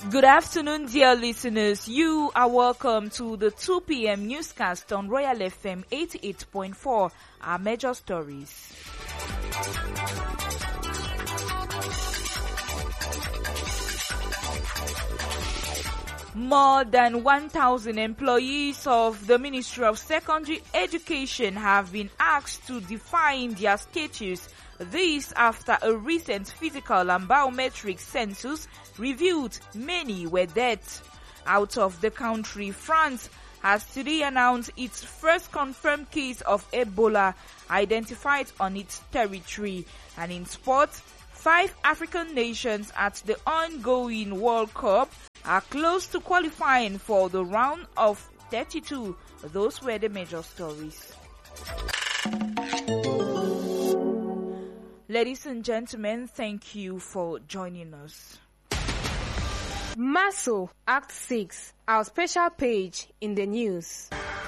Good afternoon, dear listeners. You are welcome to the 2 p.m. newscast on Royal FM 88.4, our major stories. More than 1,000 employees of the Ministry of Secondary Education have been asked to define their status. This after a recent physical and biometric census revealed many were dead. Out of the country, France has today announced its first confirmed case of Ebola identified on its territory. And in sports, 5 African nations at the ongoing World Cup are close to qualifying for the round of 32. Those were the major stories. Ladies and gentlemen, thank you for joining us. Maso Act 6, our special page in the news.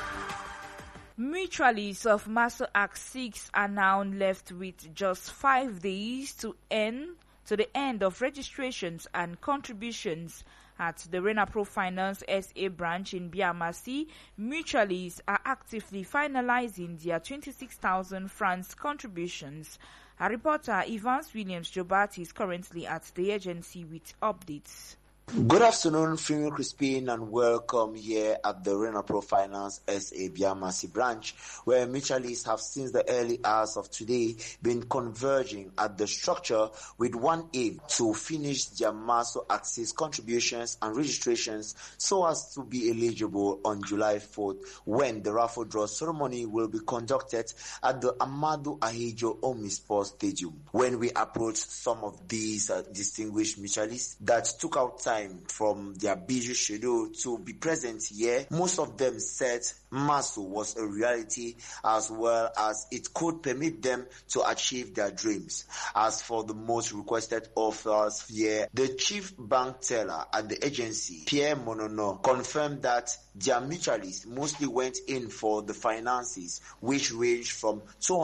Mutualists of Maso Act 6 are now left with just 5 days to the end of registrations and contributions. At the Renapro Finance SA branch in Biamasi, mutualists are actively finalizing their 26,000 francs contributions. Our reporter Evans Williams Jobati is currently at the agency with updates. Good afternoon, Femi Crispin, and welcome here at the Renapro Finance SA Biamasi branch, where mutualists have since the early hours of today been converging at the structure with one aim to finish their Maso Axis contributions and registrations so as to be eligible on July 4th when the raffle draw ceremony will be conducted at the Amadou Ahidjo Omisport Stadium. When we approached some of these distinguished mutualists that took out time from their busy schedule to be present here, most of them said Maso was a reality as well as it could permit them to achieve their dreams. As for the most requested offers here, the chief bank teller at the agency, Pierre Monono, confirmed that their mutualists mostly went in for the finances, which ranged from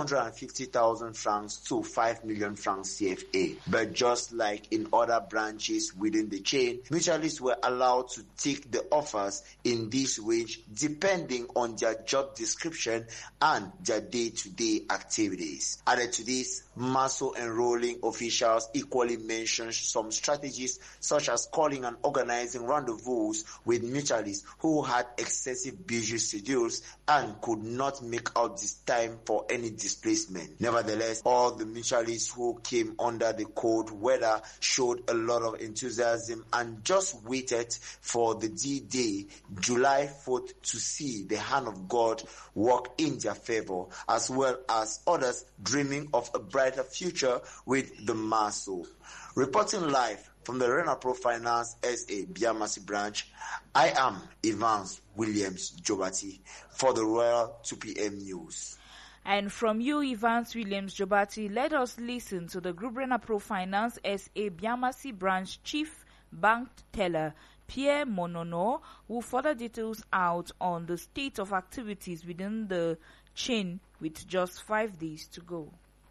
250,000 francs to 5 million francs CFA. But just like in other branches within the chain, mutualists were allowed to take the offers in this range depending on their job description and their day-to-day activities. Added to this, Maso enrolling officials equally mentioned some strategies such as calling and organizing rendezvous with mutualists who had excessive busy schedules and could not make out this time for any displacement. Nevertheless, all the mutualists who came under the cold weather showed a lot of enthusiasm and just waited for the D-Day, July 4th, to see the hand of God work in their favor, as well as others dreaming of a brighter future with the Maso. Reporting live from the Renapro Finance SA Biamasi branch, I am Evans Williams Jobati for the Royal 2 p.m. News. And from you, Evans Williams Jobati, let us listen to the Group Renapro Finance SA Biamasi branch chief bank teller, Pierre Monono, who further details out on the state of activities within the chain with just 5 days to go.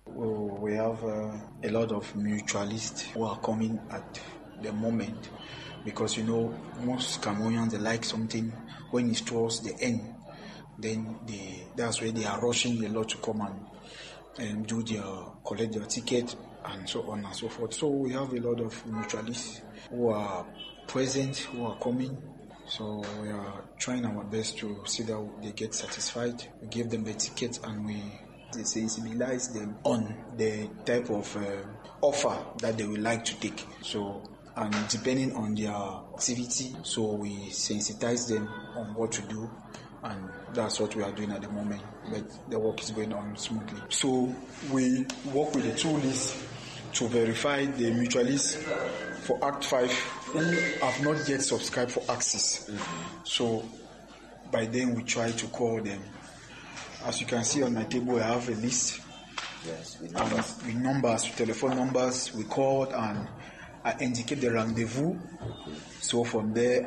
We have a lot of mutualists who are coming at the moment because, most Cameroonians, they like something when it's towards the end. Then that's where they are rushing a lot to come and collect their ticket and so on and so forth. So we have a lot of mutualists who are present, who are coming. So we are trying our best to see that they get satisfied. We give them the ticket and we sensibilize them on the type of offer that they would like to take. So, and depending on their activity, so we sensitize them on what to do, and that's what we are doing at the moment. But the work is going on smoothly. So we work with the tool list to verify the mutualists for Act 5 who have not yet subscribed for Axis. So by then we try to call them. As you can see on my table, I have a list. Yes, with numbers, with telephone numbers. We called and I indicate the rendezvous. So from there,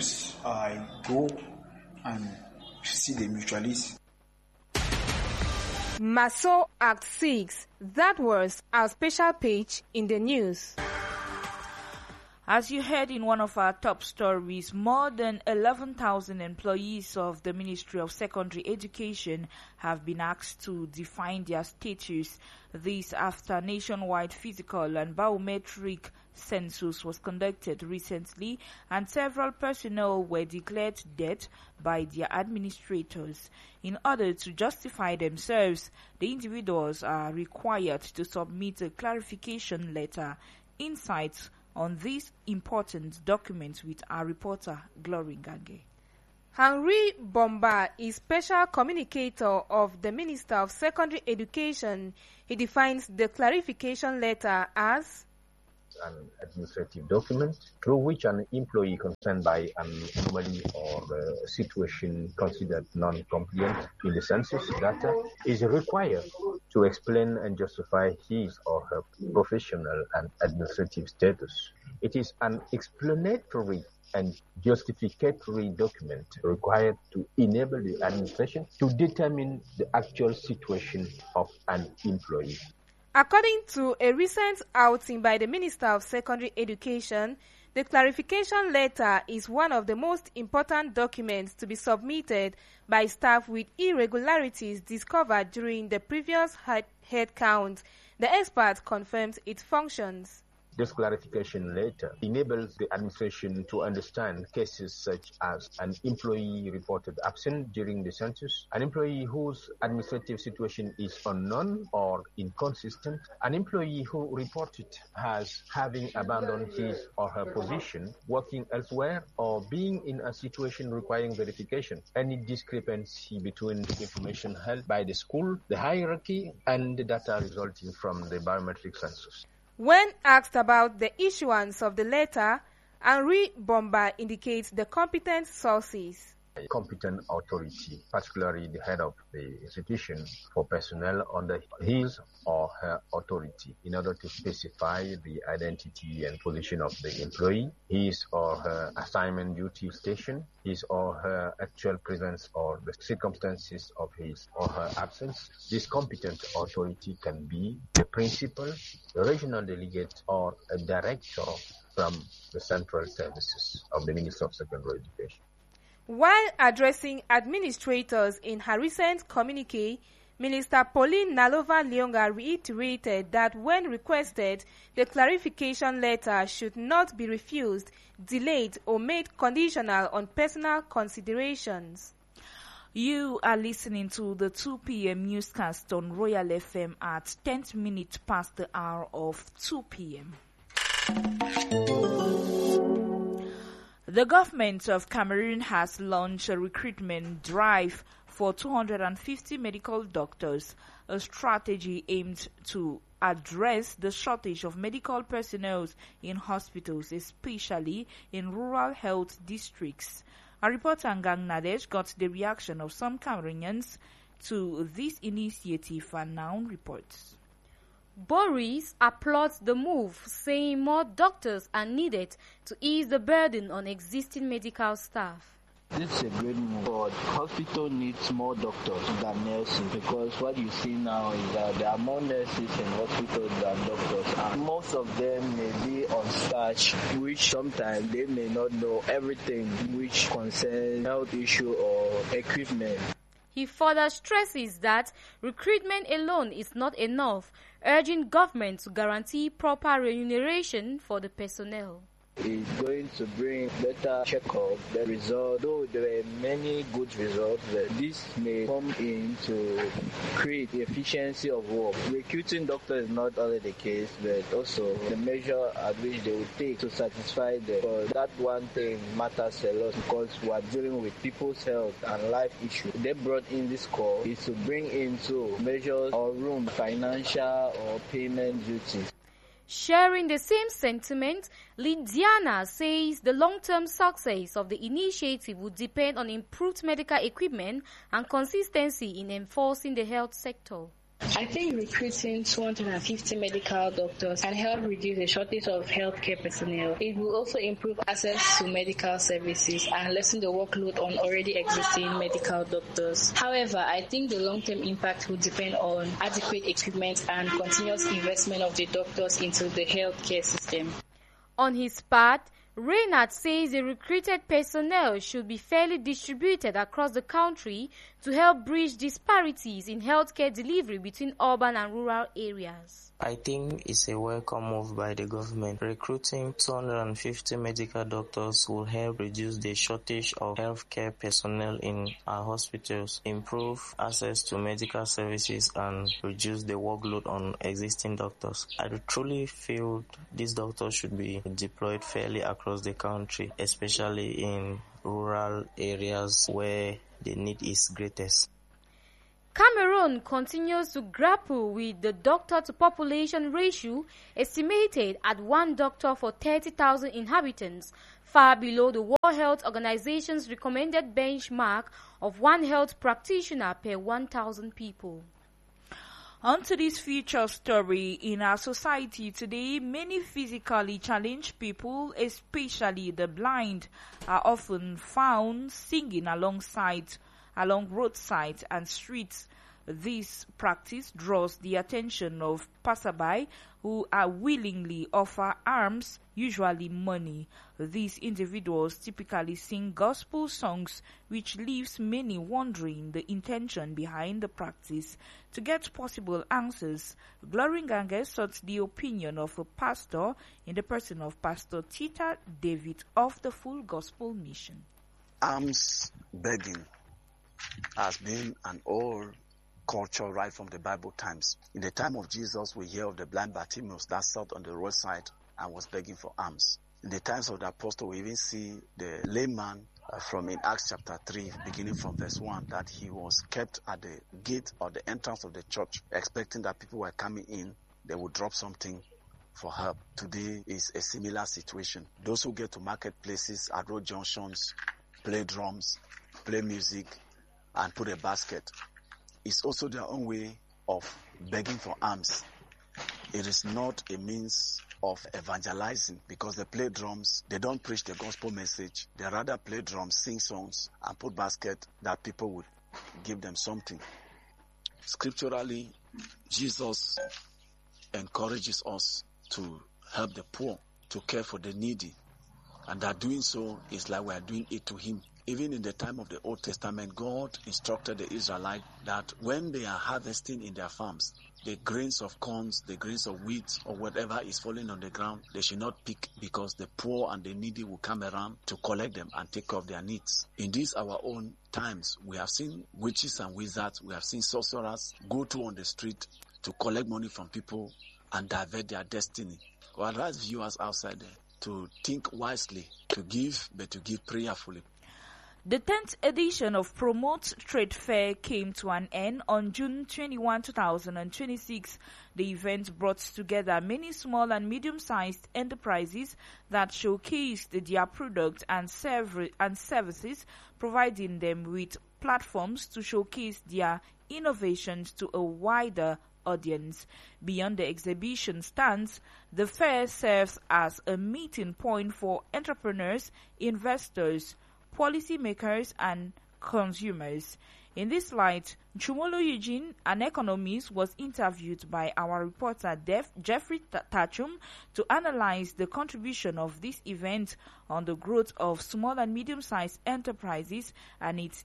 I go and see the mutualists. Maso Act 6. That was our special page in the news. As you heard in one of our top stories, more than 11,000 employees of the Ministry of Secondary Education have been asked to define their status. This after nationwide physical and biometric census was conducted recently and several personnel were declared dead by their administrators. In order to justify themselves, the individuals are required to submit a clarification letter. Insights on this important document with our reporter Glory Gange. Henry Bomba is special communicator of the Minister of Secondary Education. He defines the clarification letter as an administrative document through which an employee concerned by an anomaly or a situation considered non-compliant in the census data is required to explain and justify his or her professional and administrative status. It is an explanatory and justificatory document required to enable the administration to determine the actual situation of an employee. According to a recent outing by the Minister of Secondary Education, the clarification letter is one of the most important documents to be submitted by staff with irregularities discovered during the previous head count. The expert confirms its functions. This clarification letter enables the administration to understand cases such as an employee reported absent during the census, an employee whose administrative situation is unknown or inconsistent, an employee who reported as having abandoned his or her position, working elsewhere, or being in a situation requiring verification, any discrepancy between the information held by the school, the hierarchy, and the data resulting from the biometric census. When asked about the issuance of the letter, Henry Bomba indicates the competent sources. A competent authority, particularly the head of the institution, for personnel under his or her authority in order to specify the identity and position of the employee, his or her assignment duty station, his or her actual presence or the circumstances of his or her absence. This competent authority can be the principal, the regional delegate, or a director from the central services of the Ministry of Secondary Education. While addressing administrators in her recent communique, Minister Pauline Nalova-Lyonga reiterated that when requested, the clarification letter should not be refused, delayed, or made conditional on personal considerations. You are listening to the 2 p.m. newscast on Royal FM at 10 minutes past the hour of 2 p.m. The government of Cameroon has launched a recruitment drive for 250 medical doctors, a strategy aimed to address the shortage of medical personnel in hospitals, especially in rural health districts. Our reporter Ngang Nadesh got the reaction of some Cameroonians to this initiative and now reports. Boris applauds the move, saying more doctors are needed to ease the burden on existing medical staff. This is a great move, but hospital needs more doctors than nurses, because what you see now is that there are more nurses in hospitals than doctors, and most of them may be on stage, which sometimes they may not know everything which concerns health issue or equipment. He further stresses that recruitment alone is not enough, urging government to guarantee proper remuneration for the personnel. It's going to bring better checkup, the result, though there are many good results, but this may come in to create the efficiency of work. Recruiting doctors is not only the case, but also the measure at which they will take to satisfy them. But that one thing matters a lot, because we are dealing with people's health and life issues. They brought in this call is to bring into measures or room financial or payment duties. Sharing the same sentiment, Lydiana says the long-term success of the initiative would depend on improved medical equipment and consistency in enforcing the health sector. I think recruiting 250 medical doctors can help reduce the shortage of healthcare personnel. It will also improve access to medical services and lessen the workload on already existing medical doctors. However, I think the long-term impact will depend on adequate equipment and continuous investment of the doctors into the healthcare system. On his part, Reinhardt says the recruited personnel should be fairly distributed across the country to help bridge disparities in healthcare delivery between urban and rural areas. I think it's a welcome move by the government. Recruiting 250 medical doctors will help reduce the shortage of healthcare personnel in our hospitals, improve access to medical services, and reduce the workload on existing doctors. I truly feel these doctors should be deployed fairly across the country, especially in rural areas where the need is greatest. Cameroon continues to grapple with the doctor-to-population ratio estimated at 1 doctor for 30,000 inhabitants, far below the World Health Organization's recommended benchmark of 1 health practitioner per 1,000 people. On to this future story. In our society today, many physically challenged people, especially the blind, are often found singing along roadsides and streets. This practice draws the attention of passerby who are willingly offer alms, usually money. These individuals typically sing gospel songs, which leaves many wondering the intention behind the practice. To get possible answers, Glory Ngange sought the opinion of a pastor in the person of Pastor Tita David of the Full Gospel Mission. Alms begging has been an old culture right from the Bible times. In the time of Jesus, we hear of the blind Bartimaeus that sat on the roadside and was begging for alms. In the times of the apostle, we even see the layman from in Acts chapter 3, beginning from verse 1, that he was kept at the gate or the entrance of the church, expecting that people were coming in, they would drop something for help. Today is a similar situation. Those who get to marketplaces, at road junctions, play drums, play music, and put a basket. It's also their own way of begging for alms. It is not a means of evangelizing, because they play drums, they don't preach the gospel message. They rather play drums, sing songs, and put basket that people would give them something. Scripturally, Jesus encourages us to help the poor, to care for the needy, and that doing so is like we are doing it to him. Even in the time of the Old Testament, God instructed the Israelites that when they are harvesting in their farms, the grains of corns, the grains of wheat, or whatever is falling on the ground, they should not pick, because the poor and the needy will come around to collect them and take care of their needs. In these our own times, we have seen witches and wizards, we have seen sorcerers go to on the street to collect money from people and divert their destiny. I advise viewers outside there to think wisely, to give, but to give prayerfully. The 10th edition of Promote Trade Fair came to an end on June 21, 2026. The event brought together many small and medium-sized enterprises that showcased their products and services, providing them with platforms to showcase their innovations to a wider audience. Beyond the exhibition stands, the fair serves as a meeting point for entrepreneurs, investors, policymakers, and consumers. In this light, Chumolo Eugene, an economist, was interviewed by our reporter Jeffrey Tachum to analyze the contribution of this event on the growth of small and medium-sized enterprises, and it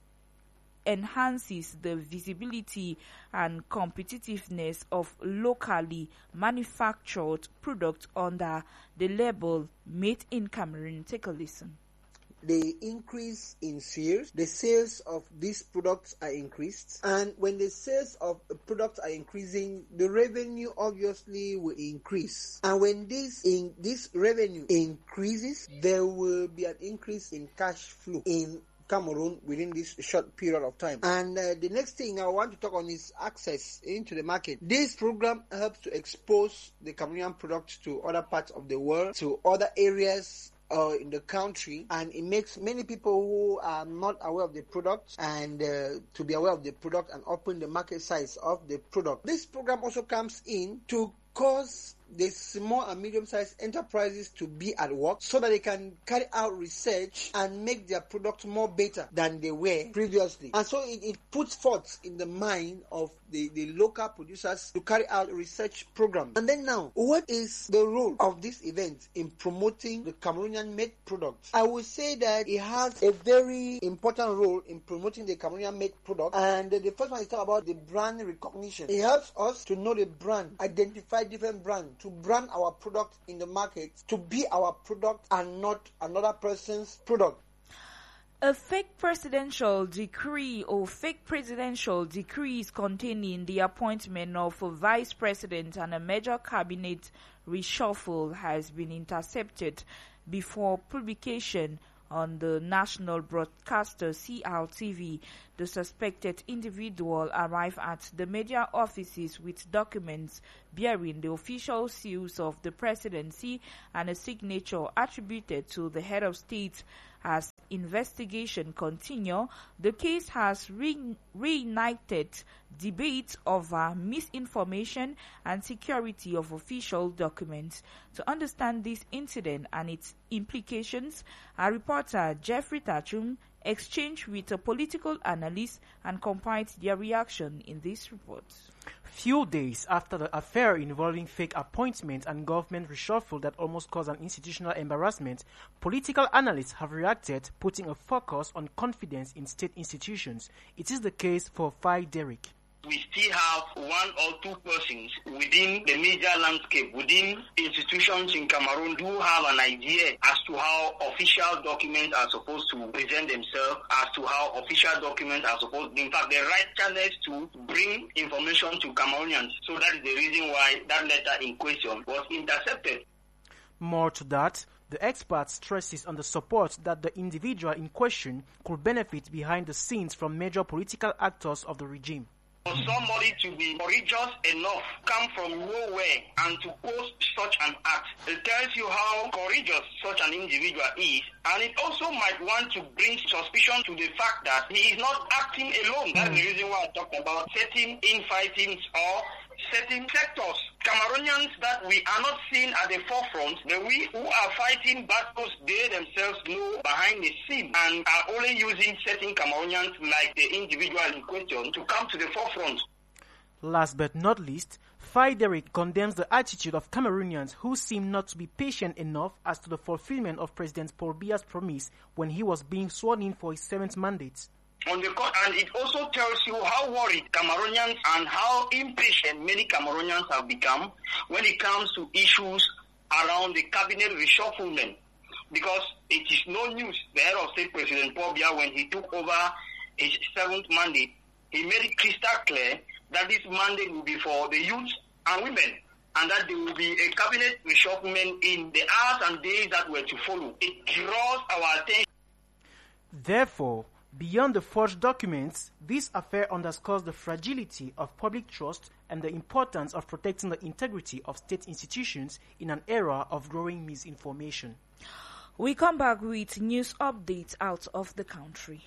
enhances the visibility and competitiveness of locally manufactured products under the label Made in Cameroon. Take a listen. The increase in sales, the sales of these products are increased, and when the sales of products are increasing, the revenue obviously will increase, and when this revenue increases, there will be an increase in cash flow in Cameroon within this short period of time. And the next thing I want to talk on is access into the market. This program helps to expose the Cameroonian products to other parts of the world, to other areas in the country, and it makes many people who are not aware of the product and to be aware of the product and open the market size of the product. This program also comes in to cause the small and medium-sized enterprises to be at work so that they can carry out research and make their products more better than they were previously. And so it puts forth in the mind of the local producers to carry out research programs. And then now, what is the role of this event in promoting the Cameroonian-made products? I would say that it has a very important role in promoting the Cameroonian-made product. And the first one is talk about the brand recognition. It helps us to know the brand, identify different brands, to brand our product in the market, to be our product and not another person's product. A fake presidential decree or fake presidential decrees containing the appointment of a vice president and a major cabinet reshuffle has been intercepted before publication on the national broadcaster CRTV. The suspected individual arrived at the media offices with documents bearing the official seals of the presidency and a signature attributed to the head of state. As investigation continue, the case has reignited debate over misinformation and security of official documents. To understand this incident and its implications, our reporter Jeffrey Tachum exchanged with a political analyst and compiled their reaction in this report. Few days after the affair involving fake appointments and government reshuffle that almost caused an institutional embarrassment, political analysts have reacted, putting a focus on confidence in state institutions. It is the case for Fai Derrick. We still have one or two persons within the media landscape, within institutions in Cameroon, who have an idea as to how official documents are supposed to present themselves, as to how official documents are supposed, in fact, the right channels to bring information to Cameroonians. So that is the reason why that letter in question was intercepted. More to that, the expert stresses on the support that the individual in question could benefit behind the scenes from major political actors of the regime. For somebody to be courageous enough, come from nowhere, and to post such an act, it tells you how courageous such an individual is, and it also might want to bring suspicion to the fact that he is not acting alone. That's the reason why I talked about certain infightings or certain sectors. Cameroonians that we are not seeing at the forefront, the we who are fighting battles, they themselves know behind the scene and are only using certain Cameroonians like the individual in question to come to the forefront. Last but not least, Fai Derrick condemns the attitude of Cameroonians who seem not to be patient enough as to the fulfillment of President Paul Biya's promise when he was being sworn in for his 7th mandate. And it also tells you how worried Cameroonians and how impatient many Cameroonians have become when it comes to issues around the cabinet reshufflement. Because it is no news, the head of state, President Paul Biya, when he took over his 7th mandate, he made it crystal clear that this mandate will be for the youth and women, and that there will be a cabinet reshufflement in the hours and days that were to follow. It draws our attention. Therefore, beyond the forged documents, this affair underscores the fragility of public trust and the importance of protecting the integrity of state institutions in an era of growing misinformation. We come back with news updates out of the country.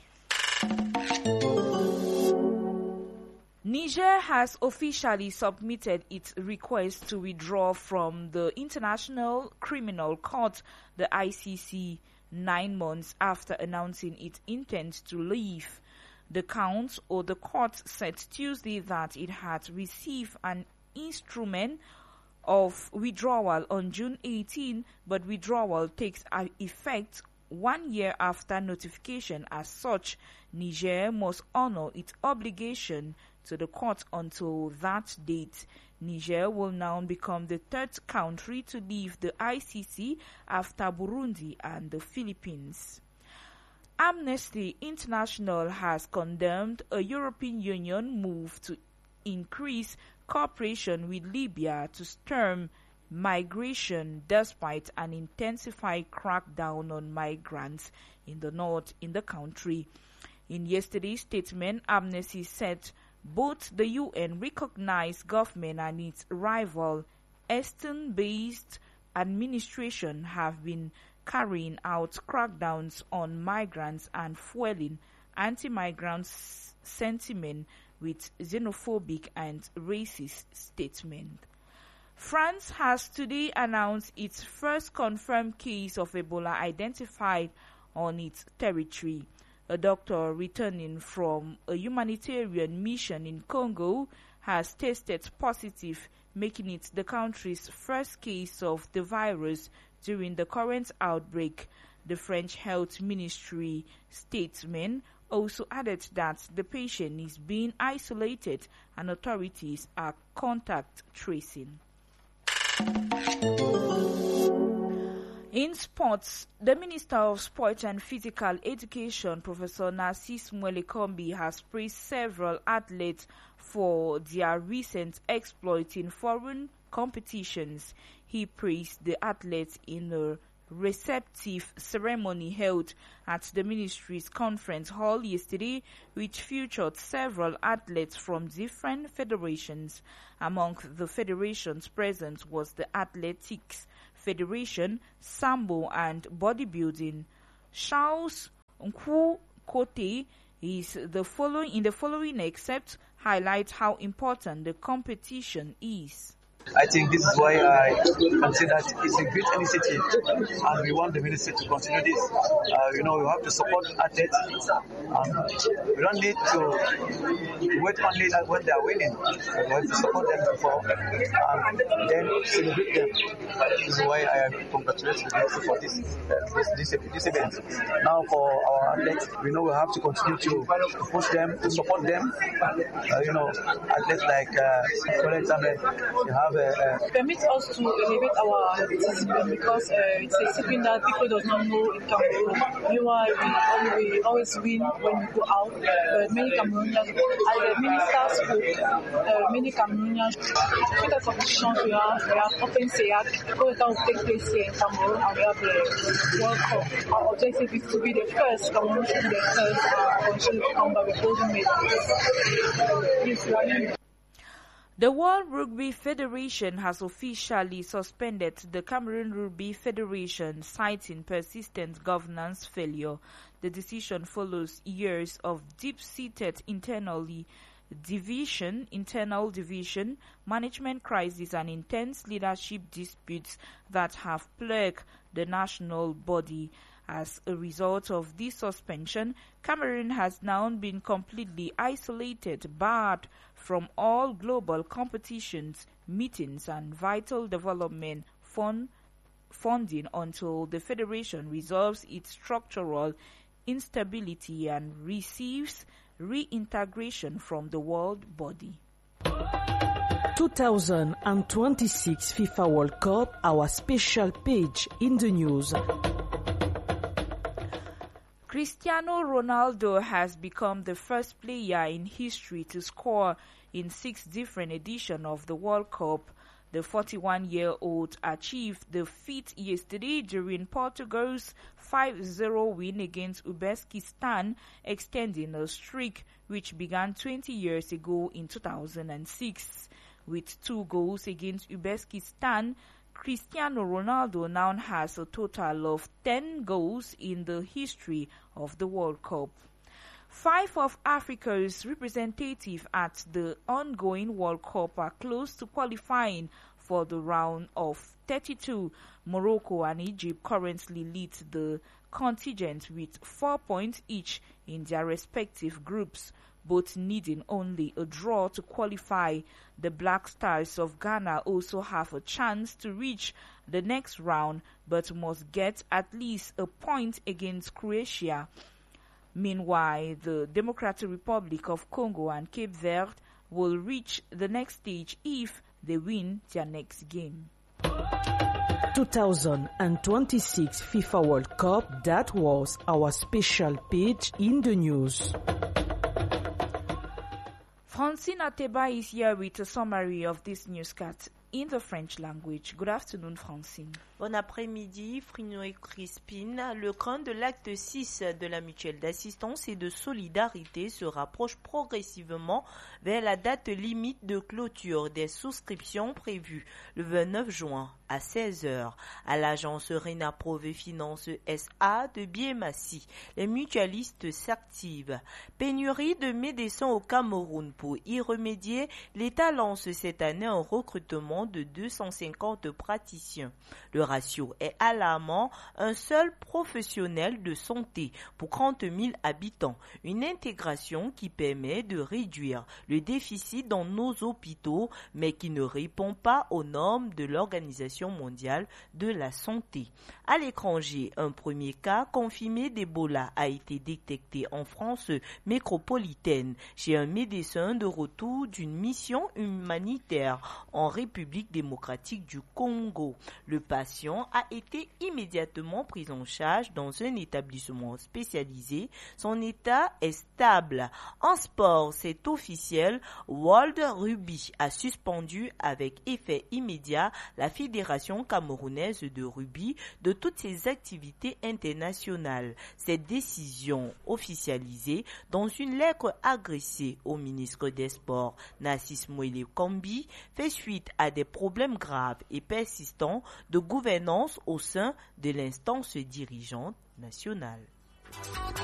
Niger has officially submitted its request to withdraw from the International Criminal Court, the ICC, 9 months after announcing its intent to leave. The court said Tuesday that it had received an instrument of withdrawal on June 18, but withdrawal takes effect 1 year after notification. As such, Niger must honor its obligation to the court until that date. Niger will now become the 3rd country to leave the ICC after Burundi and the Philippines. Amnesty International has condemned a European Union move to increase cooperation with Libya to stem migration despite an intensified crackdown on migrants in the north in the country. In yesterday's statement, Amnesty said both the UN recognized government and its rival Eastern-based administration have been carrying out crackdowns on migrants and fueling anti-migrant sentiment with xenophobic and racist statements. France has today announced its first confirmed case of Ebola identified on its territory. A doctor returning from a humanitarian mission in Congo has tested positive, making it the country's first case of the virus during the current outbreak. The French Health Ministry statement also added that the patient is being isolated and authorities are contact tracing. In sports, the Minister of Sport and Physical Education, Professor Narcisse Mwelekombi, has praised several athletes for their recent exploits in foreign competitions. He praised the athletes in a receptive ceremony held at the ministry's conference hall yesterday, which featured several athletes from different federations. Among the federations present was the Athletics Federation, Sambo and Bodybuilding. Charles Nkwu-Kote is in the following excerpt highlight how important the competition is. I think this is why I consider that it's a great initiative and we want the ministry to continue this. We have to support athletes. We don't need to wait only when they are winning. We have to support them before and then celebrate them. This is why I congratulate the ministry for this event. Now for our athletes, we know we have to continue to push them, to support them. Athletes like Colette Ahmed, they have permit us to elevate our discipline because it's a discipline that people do not know in Cameroon. We always win when we go out. Many Cameroonians, as the minister spoke, many Cameroonians, with the competitions we have Open SEAC, all the time will take place here in Cameroon, and we have the World Cup. Our objective is to be the first, Cameroon to be the first, and continue to come back with golden medals. The World Rugby Federation has officially suspended the Cameroon Rugby Federation, citing persistent governance failure. The decision follows years of deep-seated internal division, management crisis, and intense leadership disputes that have plagued the national body. As a result of this suspension, Cameroon has now been completely isolated, barred from all global competitions, meetings, and vital development funding until the federation resolves its structural instability and receives reintegration from the world body. 2026 FIFA World Cup, our special page in the news. Cristiano Ronaldo has become the first player in history to score in 6 different editions of the World Cup. The 41-year-old achieved the feat yesterday during Portugal's 5-0 win against Uzbekistan, extending a streak which began 20 years ago in 2006. With 2 goals against Uzbekistan, Cristiano Ronaldo now has a total of 10 goals in the history of the World Cup. 5 of Africa's representatives at the ongoing World Cup are close to qualifying for the round of 32. Morocco and Egypt currently lead the contingent with 4 points each in their respective groups, both needing only a draw to qualify. The Black Stars of Ghana also have a chance to reach the next round, but must get at least a point against Croatia. Meanwhile, the Democratic Republic of Congo and Cape Verde will reach the next stage if they win their next game. 2026 FIFA World Cup, that was our special page in the news. Francine Ateba is here with a summary of this newscast in the French language. Good afternoon, Francine. Bon après-midi, Frino et Crispin. Le cran de l'acte 6 de la mutuelle d'assistance et de solidarité se rapproche progressivement vers la date limite de clôture des souscriptions prévues le 29 juin. à 16h. À l'agence Renapro Finance SA de Biémassi, les mutualistes s'activent. Pénurie de médecins au Cameroun. Pour y remédier, l'État lance cette année un recrutement de 250 praticiens. Le ratio est alarmant, un seul professionnel de santé pour 30 000 habitants. Une intégration qui permet de réduire le déficit dans nos hôpitaux, mais qui ne répond pas aux normes de l'Organisation mondiale de la santé. À l'étranger, un premier cas confirmé d'Ebola a été détecté en France métropolitaine chez un médecin de retour d'une mission humanitaire en République démocratique du Congo. Le patient a été immédiatement pris en charge dans un établissement spécialisé. Son état est stable. En sport, c'est officiel, World Rugby a suspendu avec effet immédiat la Fédération camerounaise de rugby de toutes ses activités internationales. Cette décision officialisée dans une lettre adressée au ministre des Sports, Narcisse Moïle Kambi, fait suite à des problèmes graves et persistants de gouvernance au sein de l'instance dirigeante nationale.